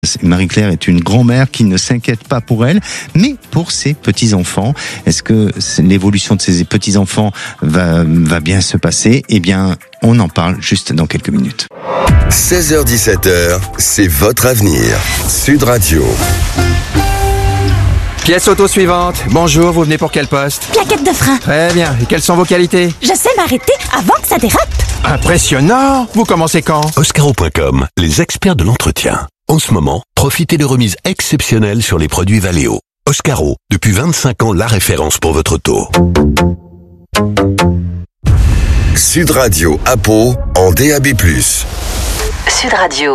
Marie-Claire est une grand-mère qui ne s'inquiète pas pour elle, mais pour ses petits-enfants. Est-ce que l'évolution de ses petits-enfants va bien se passer ? Eh bien, on en parle juste dans quelques minutes. 16h-17h, c'est votre avenir. Sud Radio. Pièce auto suivante. Bonjour, vous venez pour quel poste ? Plaquette de frein. Très bien. Et quelles sont vos qualités ? Je sais m'arrêter avant que ça dérape. Impressionnant. Vous commencez quand ? Oscaro.com, les experts de l'entretien. En ce moment, profitez de remises exceptionnelles sur les produits Valeo. Oscaro, depuis 25 ans, la référence pour votre auto. Sud Radio à Pau en DAB+. Sud Radio.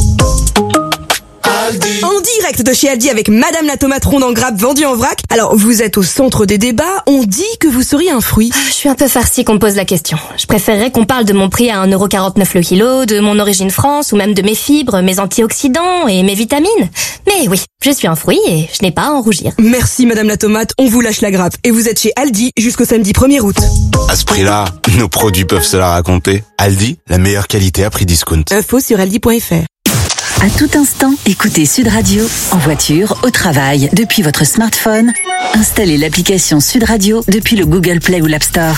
En direct de chez Aldi avec Madame la tomate ronde en grappe vendue en vrac. Alors, vous êtes au centre des débats, on dit que vous seriez un fruit. Je suis un peu farcie qu'on me pose la question. Je préférerais qu'on parle de mon prix à 1,49€ le kilo, de mon origine France, ou même de mes fibres, mes antioxydants et mes vitamines. Mais oui, je suis un fruit et je n'ai pas à en rougir. Merci Madame la tomate, on vous lâche la grappe. Et vous êtes chez Aldi jusqu'au samedi 1er août. À ce prix-là, nos produits peuvent se la raconter. Aldi, la meilleure qualité à prix discount. Info sur aldi.fr. À tout instant, écoutez Sud Radio, en voiture, au travail, depuis votre smartphone. Installez l'application Sud Radio depuis le Google Play ou l'App Store.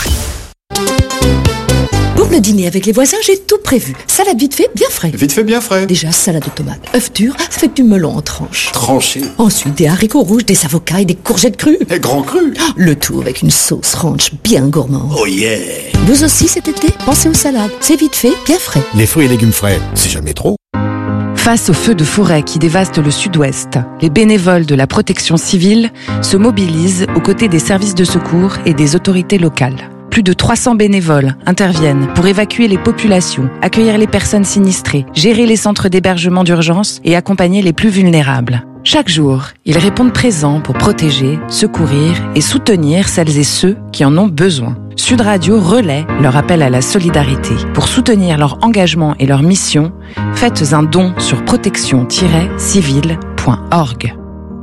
Pour le dîner avec les voisins, j'ai tout prévu. Salade vite fait, bien frais. Vite fait, bien frais. Déjà, salade de tomates, œufs durs, avec du melon en tranches. Tranché. Ensuite, des haricots rouges, des avocats et des courgettes crues. Et grand cru. Le tout avec une sauce ranch bien gourmande. Oh yeah. Vous aussi cet été, pensez aux salades. C'est vite fait, bien frais. Les fruits et légumes frais, c'est jamais trop. Face aux feux de forêt qui dévastent le sud-ouest, les bénévoles de la protection civile se mobilisent aux côtés des services de secours et des autorités locales. Plus de 300 bénévoles interviennent pour évacuer les populations, accueillir les personnes sinistrées, gérer les centres d'hébergement d'urgence et accompagner les plus vulnérables. Chaque jour, ils répondent présents pour protéger, secourir et soutenir celles et ceux qui en ont besoin. Sud Radio relaie leur appel à la solidarité. Pour soutenir leur engagement et leur mission, faites un don sur protection-civile.org.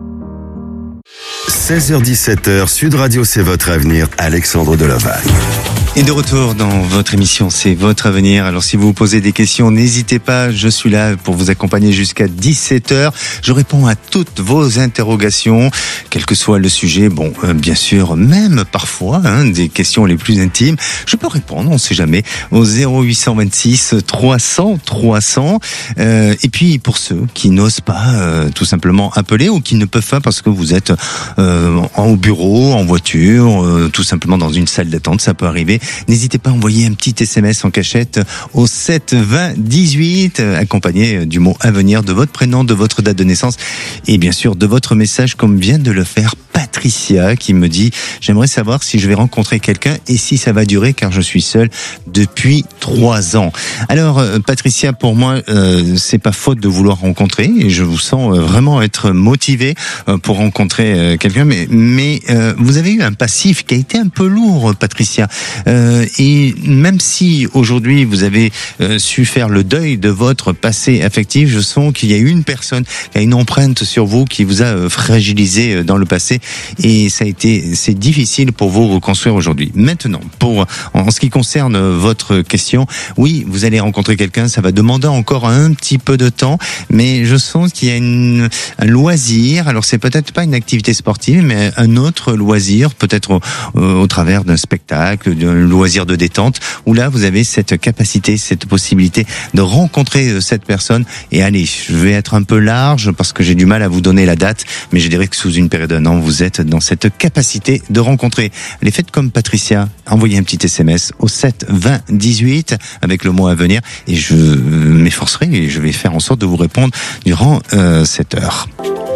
16h-17h, Sud Radio, c'est votre avenir. Alexandre Delovac. Et de retour dans votre émission, c'est votre avenir. Alors si vous vous posez des questions, n'hésitez pas, je suis là pour vous accompagner jusqu'à 17h. Je réponds à toutes vos interrogations, quel que soit le sujet. Bon, bien sûr, même parfois, des questions les plus intimes, je peux répondre, on ne sait jamais, au 0826 300 300. Et puis pour ceux qui n'osent pas tout simplement appeler ou qui ne peuvent pas parce que vous êtes au bureau, en voiture, tout simplement dans une salle d'attente, ça peut arriver. N'hésitez pas à envoyer un petit SMS en cachette au 7 20 18, accompagné du mot avenir, de votre prénom, de votre date de naissance et bien sûr de votre message, comme vient de le faire Patricia qui me dit « J'aimerais savoir si je vais rencontrer quelqu'un et si ça va durer car je suis seule depuis 3 ans. » Alors Patricia, pour moi, c'est pas faute de vouloir rencontrer et je vous sens vraiment être motivée pour rencontrer quelqu'un, mais vous avez eu un passif qui a été un peu lourd, Patricia. Et même si aujourd'hui vous avez su faire le deuil de votre passé affectif, je sens qu'il y a une personne qui a une empreinte sur vous qui vous a fragilisé dans le passé et c'est difficile pour vous reconstruire aujourd'hui. Maintenant, en ce qui concerne votre question, oui, vous allez rencontrer quelqu'un, ça va demander encore un petit peu de temps, mais je sens qu'il y a un loisir. Alors c'est peut-être pas une activité sportive, mais un autre loisir, peut-être au travers d'un spectacle, d'un loisir de détente, où là vous avez cette capacité, cette possibilité de rencontrer cette personne. Et allez, je vais être un peu large parce que j'ai du mal à vous donner la date, mais je dirais que sous une période d'un an, vous êtes dans cette capacité de rencontrer. Allez, faites comme Patricia, envoyez un petit SMS au 7 20 18 avec le mot à venir et je m'efforcerai et je vais faire en sorte de vous répondre durant cette heure.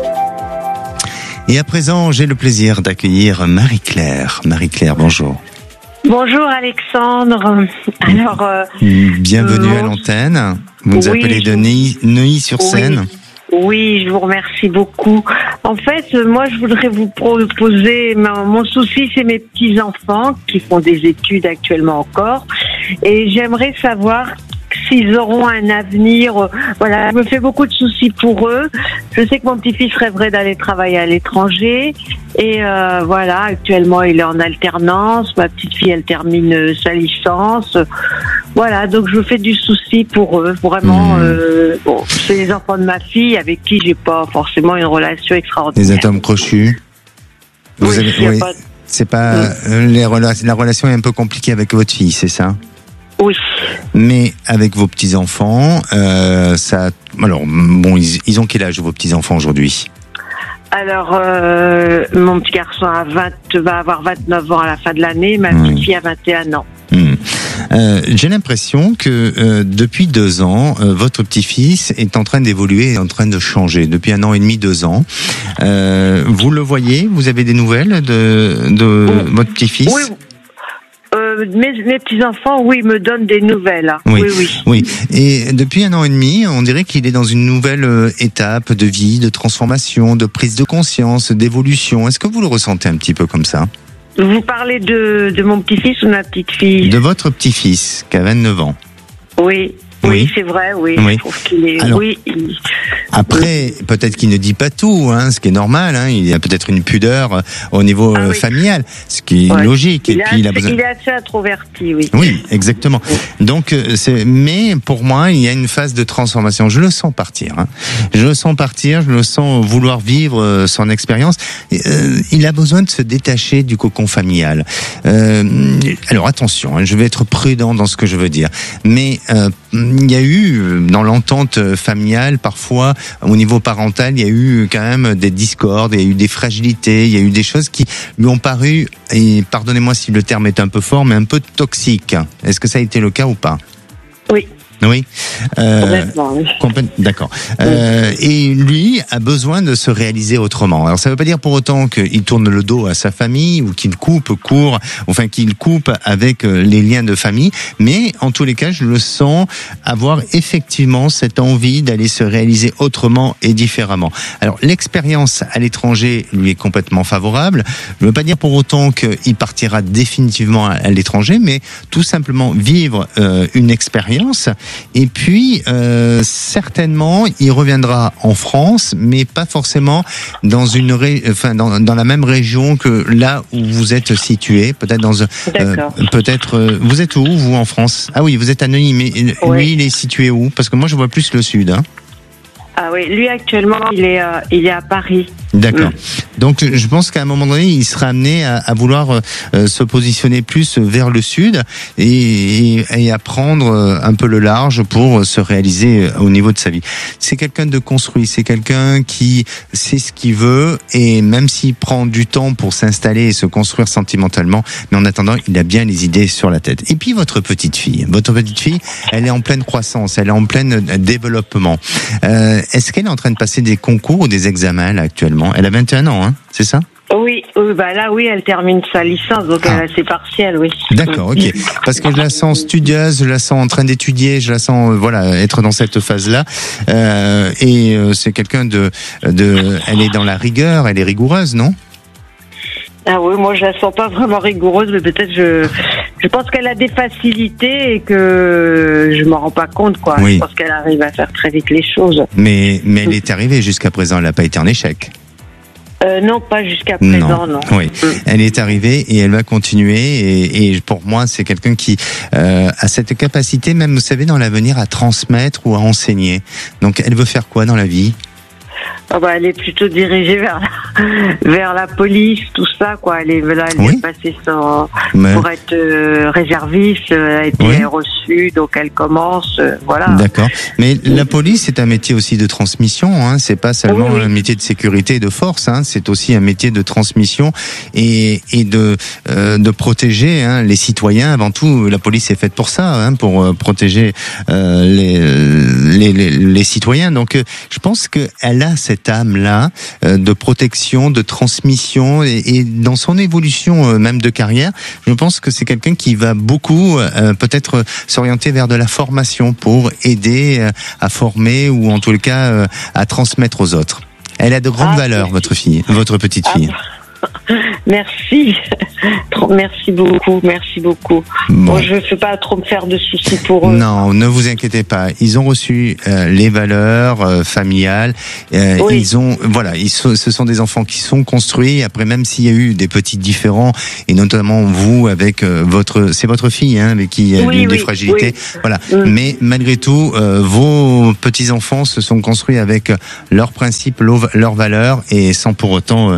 Et à présent, j'ai le plaisir d'accueillir Marie-Claire. Marie-Claire, bonjour. Bonjour Alexandre. Alors, bienvenue à l'antenne. Vous nous appelez de Neuilly-sur-Seine. Oui, je vous remercie beaucoup. En fait, moi, je voudrais vous proposer, mon souci, c'est mes petits-enfants qui font des études actuellement encore. Et j'aimerais savoir s'ils auront un avenir. Voilà, je me fais beaucoup de soucis pour eux. Je sais que mon petit-fils rêverait d'aller travailler à l'étranger. Et voilà, actuellement, il est en alternance. Ma petite fille, elle termine sa licence. Voilà, donc je me fais du souci pour eux. Vraiment, bon, c'est les enfants de ma fille avec qui j'ai pas forcément une relation extraordinaire. Des atomes crochus. Vous avez, oui, c'est pas la relation est un peu compliquée avec votre fille, c'est ça? Oui. Mais avec vos petits enfants, ça. Alors bon, ils ont quel âge vos petits enfants aujourd'hui? Alors, mon petit garçon va avoir 29 ans à la fin de l'année, ma petite fille a 21 ans. J'ai l'impression que depuis 2 ans, votre petit-fils est en train d'évoluer, est en train de changer. Depuis 1 an et demi, 2 ans. Vous le voyez? Vous avez des nouvelles de votre petit-fils? Oui. Mes petits-enfants, oui, me donnent des nouvelles. Oui. Et depuis 1 an et demi, on dirait qu'il est dans une nouvelle étape de vie, de transformation, de prise de conscience, d'évolution. Est-ce que vous le ressentez un petit peu comme ça? Vous parlez de mon petit-fils ou de ma petite fille? De votre petit-fils, qui a 29 ans. Oui, c'est vrai, oui. Je trouve qu'il est... Alors, après, peut-être qu'il ne dit pas tout, ce qui est normal. Il y a peut-être une pudeur au niveau familial, ce qui est logique. Il est assez introverti, oui. Oui, exactement. Donc, mais pour moi, il y a une phase de transformation. Je le sens partir. Je le sens vouloir vivre son expérience. Il a besoin de se détacher du cocon familial. Alors attention, je vais être prudent dans ce que je veux dire. Mais il y a eu, dans l'entente familiale, parfois, au niveau parental, il y a eu quand même des discordes, il y a eu des fragilités, il y a eu des choses qui lui ont paru, et pardonnez-moi si le terme est un peu fort, mais un peu toxiques. Est-ce que ça a été le cas ou pas? Oui. Oui. Complètement, oui. D'accord. Et lui a besoin de se réaliser autrement. Alors ça ne veut pas dire pour autant qu'il tourne le dos à sa famille ou qu'il coupe court, enfin qu'il coupe avec les liens de famille, mais en tous les cas, je le sens avoir effectivement cette envie d'aller se réaliser autrement et différemment. Alors l'expérience à l'étranger lui est complètement favorable. Je ne veux pas dire pour autant qu'il partira définitivement à l'étranger, mais tout simplement vivre une expérience. Et puis, certainement, il reviendra en France, mais pas forcément dans dans la même région que là où vous êtes situé. Peut-être vous êtes où, vous, en France? Ah oui, vous êtes à Neuilly, mais lui, il est situé où? Parce que moi, je vois plus le sud. Ah oui, lui actuellement, il est à Paris. D'accord. Donc, je pense qu'à un moment donné, il sera amené à vouloir se positionner plus vers le sud et à prendre un peu le large pour se réaliser au niveau de sa vie. C'est quelqu'un de construit, c'est quelqu'un qui sait ce qu'il veut et même s'il prend du temps pour s'installer et se construire sentimentalement, mais en attendant, il a bien les idées sur la tête. Et puis, votre petite fille, elle est en pleine croissance, elle est en plein développement. Est-ce qu'elle est en train de passer des concours ou des examens là actuellement? Elle a 21 ans, c'est ça? Oui, elle termine sa licence, donc elle a ses partiels, oui. D'accord, ok. Parce que je la sens studieuse, je la sens en train d'étudier, je la sens, être dans cette phase-là. Et c'est quelqu'un elle est dans la rigueur, elle est rigoureuse, non? Ah oui, moi je la sens pas vraiment rigoureuse, mais peut-être je pense qu'elle a des facilités et que je m'en rends pas compte, quoi. Oui. Je pense qu'elle arrive à faire très vite les choses. Mais elle est arrivée jusqu'à présent, elle n'a pas été en échec. Non, pas jusqu'à présent, non. Oui, elle est arrivée et elle va continuer. Et pour moi, c'est quelqu'un qui a cette capacité, même, vous savez, dans l'avenir, à transmettre ou à enseigner. Donc, elle veut faire quoi dans la vie? Elle est plutôt dirigée vers la police, tout ça, quoi. Elle est passée pour être réserviste, elle a été reçue, donc elle commence, voilà. D'accord. Mais la police, c'est un métier aussi de transmission, c'est pas seulement un métier de sécurité et de force, c'est aussi un métier de transmission et de protéger les citoyens. Avant tout, la police est faite pour ça, pour protéger les citoyens. Donc, je pense qu'elle a cette âme-là de protection, de transmission et dans son évolution même de carrière, je pense que c'est quelqu'un qui va beaucoup peut-être s'orienter vers de la formation pour aider à former ou en tout cas à transmettre aux autres. Elle a de grandes valeurs, votre petite fille. Merci. Merci beaucoup. Bon, je ne fais pas trop me faire de soucis pour eux. Non, ne vous inquiétez pas. Ils ont reçu les valeurs familiales. Oui. Ce sont des enfants qui sont construits. Après, même s'il y a eu des petits différends, et notamment vous avec c'est votre fille, hein, avec qui il y a eu des fragilités. Oui. Voilà. Mais malgré tout, vos petits enfants se sont construits avec leurs principes, leurs valeurs, et sans pour autant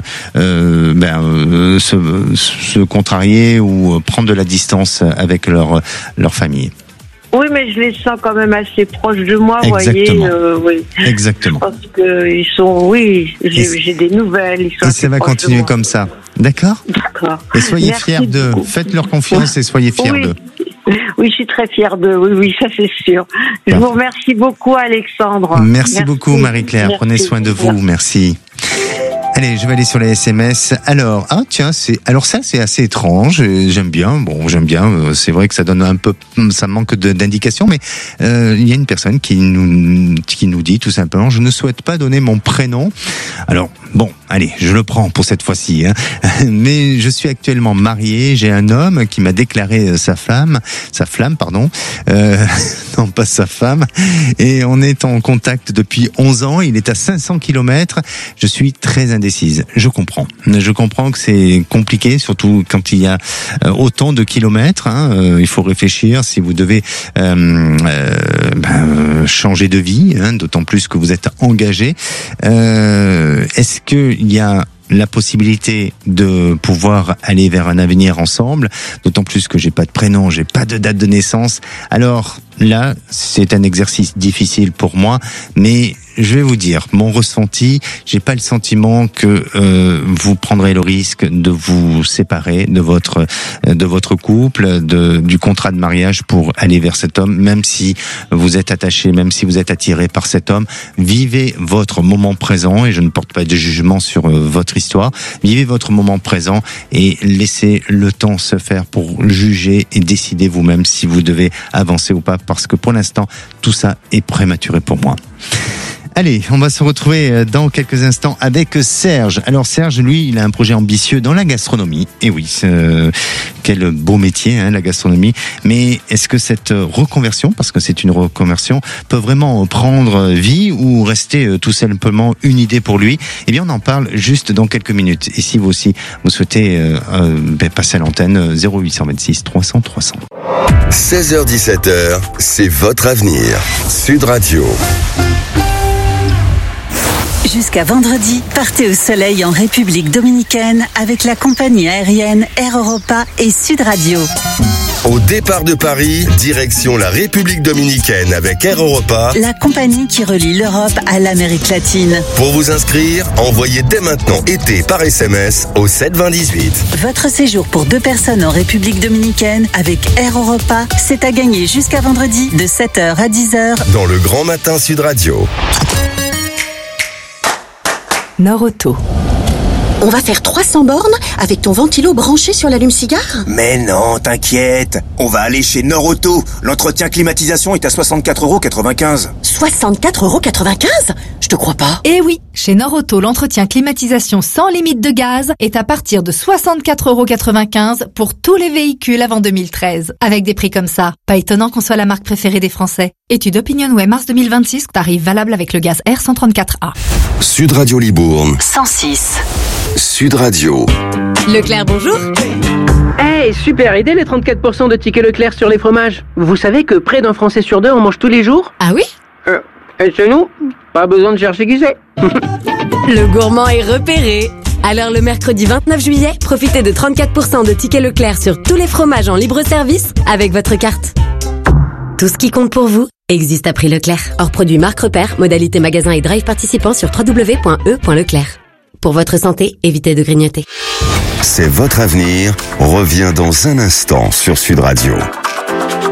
se contrarier ou prendre de la distance avec leur famille. Oui, mais je les sens quand même assez proches de moi, vous voyez. Oui. Exactement. Parce qu'ils sont, j'ai des nouvelles. Ils sont et ça va continuer comme ça. D'accord ? D'accord. Et soyez fiers d'eux. Faites-leur confiance et soyez fiers d'eux. Oui, je suis très fière d'eux. Oui, ça c'est sûr. Je vous remercie beaucoup, Alexandre. Merci beaucoup, Marie-Claire. Prenez soin de vous. Merci. Allez, je vais aller sur les SMS. Alors, ça c'est assez étrange. J'aime bien. C'est vrai que ça donne ça manque d'indications, mais il y a une personne qui nous dit tout simplement, je ne souhaite pas donner mon prénom. Alors, allez, je le prends pour cette fois-ci. Hein. Mais je suis actuellement marié. J'ai un homme qui m'a déclaré sa flamme, non pas sa femme. Et on est en contact depuis 11 ans. Il est à 500 km. Je suis très indécise. Je comprends que c'est compliqué, surtout quand il y a autant de kilomètres. Hein. Il faut réfléchir si vous devez changer de vie, hein, d'autant plus que vous êtes engagé. Est-ce qu'il y a la possibilité de pouvoir aller vers un avenir ensemble, d'autant plus que j'ai pas de prénom, j'ai pas de date de naissance. Alors là, c'est un exercice difficile pour moi, mais je vais vous dire, mon ressenti, j'ai pas le sentiment que vous prendrez le risque de vous séparer de votre couple, du contrat de mariage pour aller vers cet homme, même si vous êtes attaché, même si vous êtes attiré par cet homme. Vivez votre moment présent, et je ne porte pas de jugement sur votre histoire. Vivez votre moment présent et laissez le temps se faire pour juger et décider vous-même si vous devez avancer ou pas, parce que pour l'instant, tout ça est prématuré pour moi. Allez, on va se retrouver dans quelques instants avec Serge. Alors Serge, lui, il a un projet ambitieux dans la gastronomie. Et oui, quel beau métier, hein, la gastronomie. Mais est-ce que cette reconversion, parce que c'est une reconversion, peut vraiment prendre vie ou rester tout simplement une idée pour lui? Eh bien, on en parle juste dans quelques minutes. Et si vous aussi, vous souhaitez passer à l'antenne, 0826 300 300. 16h-17h, c'est votre avenir. Sud Radio. Jusqu'à vendredi, partez au soleil en République dominicaine avec la compagnie aérienne Air Europa et Sud Radio. Au départ de Paris, direction la République dominicaine avec Air Europa, la compagnie qui relie l'Europe à l'Amérique latine. Pour vous inscrire, envoyez dès maintenant été par SMS au 72018. Votre séjour pour 2 personnes en République dominicaine avec Air Europa, c'est à gagner jusqu'à vendredi de 7h à 10h dans le Grand Matin Sud Radio. Nord-Auto. On va faire 300 bornes avec ton ventilo branché sur l'allume-cigare ? Mais non, t'inquiète. On va aller chez Nord-Auto. L'entretien climatisation est à 64,95 €. 64,95 €? Je te crois pas. Eh oui, chez Nord-Auto, l'entretien climatisation sans limite de gaz est à partir de 64,95 € pour tous les véhicules avant 2013. Avec des prix comme ça, pas étonnant qu'on soit la marque préférée des Français. Étude OpinionWay mars 2026, tarif valable avec le gaz R134A. Sud Radio Libourne 106. Sud Radio. Leclerc, bonjour. Hey, super idée les 34% de tickets Leclerc sur les fromages. Vous savez que près d'un Français sur 2 en mange tous les jours? Ah oui? Et chez nous, pas besoin de chercher qui c'est. Le gourmand est repéré. Alors le mercredi 29 juillet, profitez de 34% de tickets Leclerc sur tous les fromages en libre service avec votre carte. Tout ce qui compte pour vous existe à prix Leclerc. Hors produit marque repère, modalité magasin et drive participant sur www.e.leclerc. Pour votre santé, évitez de grignoter. C'est votre avenir. Revient dans un instant sur Sud Radio.